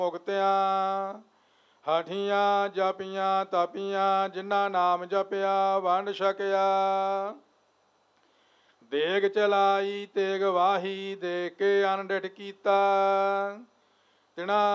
ਮੁਕਤਿਆਂ। ਹਾਠੀਆਂ ਜਾਪੀਆਂ ਤਾਪੀਆਂ ਜਿਨ੍ਹਾਂ ਨਾਮ ਜਪਿਆ ਵੰਡ ਛਕਿਆ। ਦੇਗ ਚਲਾਈ ਤੇਗ ਵਾਹੀ ਦੇਖ ਕੇ ਅਨਡਿਠ ਕੀਤਾ। ਤਿਨਾ